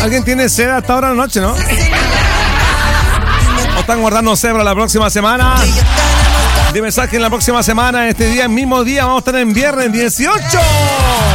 ¿Alguien tiene sed hasta ahora de la noche, no? ¿O están guardando sed para la próxima semana? De mensaje en la próxima semana, este día, mismo día, vamos a estar en viernes 18.